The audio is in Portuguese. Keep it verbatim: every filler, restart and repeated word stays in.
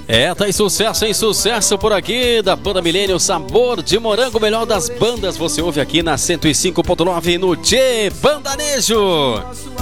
É, tá em sucesso, em sucesso por aqui da Banda Milênio, Sabor de Morango, melhor das bandas, você ouve aqui na cento e cinco ponto nove no Tchê Bandanejo.